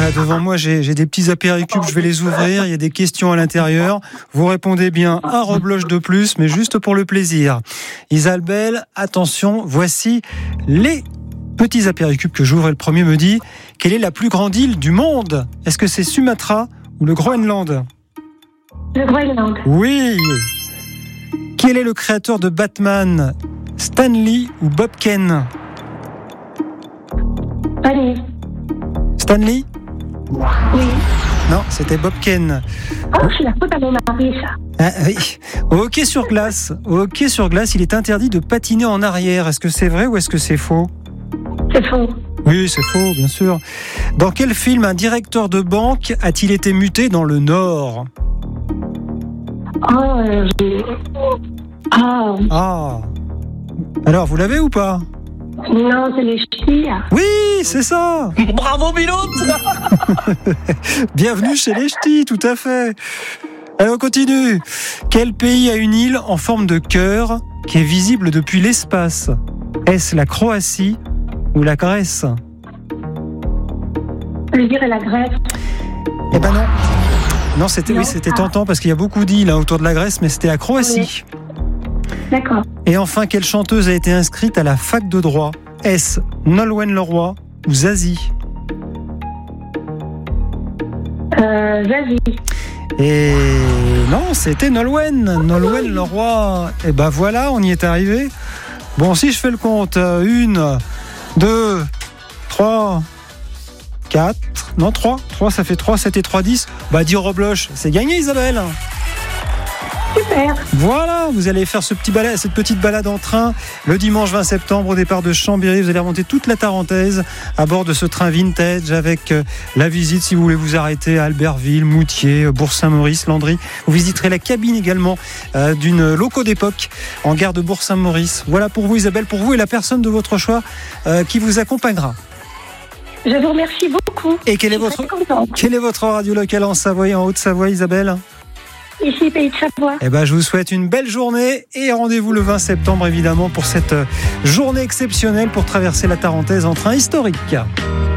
Voilà, devant moi, j'ai des petits apéricubes, je vais les ouvrir. Il y a des questions à l'intérieur. Vous répondez bien, un rebloche de plus, mais juste pour le plaisir. Isabelle, attention, voici les petits apéricubes que j'ouvre. Et le premier me dit, quelle est la plus grande île du monde ? Est-ce que c'est Sumatra ou le Groenland ? Le Groenland. Oui. Quel est le créateur de Batman ? Stan Lee ou Bob Kane ? Allez. Stan Lee ? Oui. Non, c'était Bob Kane. Oh, c'est la faute à mon mari, ça. Ah, oui. Au hockey sur glace, il est interdit de patiner en arrière. Est-ce que c'est vrai ou est-ce que c'est faux ? C'est faux. Oui, c'est faux, bien sûr. Dans quel film un directeur de banque a-t-il été muté dans le Nord ? Ah. Alors, vous l'avez ou pas ? Non, c'est les ch'tis. Oui, c'est ça. Bravo, Biloute. Bienvenue chez les ch'tis, tout à fait. Allez, on continue. Quel pays a une île en forme de cœur qui est visible depuis l'espace ? Est-ce la Croatie ou la Grèce ? Je dirais la Grèce. Eh ben non. Non, c'était tentant parce qu'il y a beaucoup d'îles autour de la Grèce, mais c'était la Croatie. Oui. D'accord. Et enfin, quelle chanteuse a été inscrite à la fac de droit ? Est-ce Nolwenn Leroy ou Zazie ? Zazie. Et non, c'était Nolwenn Leroy. Et ben voilà, on y est arrivé. Bon, si je fais le compte, 1, 2, 3, 4, non 3, ça fait 3, 7 et 3, 10. 10 rebloches, c'est gagné Isabelle. Super. Voilà, vous allez faire cette petite balade en train le dimanche 20 septembre au départ de Chambéry. Vous allez remonter toute la Tarentaise à bord de ce train vintage avec la visite, si vous voulez vous arrêter, à Albertville, Moutier, Bourg-Saint-Maurice, Landry. Vous visiterez la cabine également d'une loco d'époque en gare de Bourg-Saint-Maurice. Voilà pour vous Isabelle, pour vous et la personne de votre choix qui vous accompagnera. Je vous remercie beaucoup. Et quelle est votre radio locale en Savoie, en Haute-Savoie Isabelle ? Ici, Pays de Savoie. Je vous souhaite une belle journée et rendez-vous le 20 septembre évidemment pour cette journée exceptionnelle pour traverser la Tarentaise en train historique.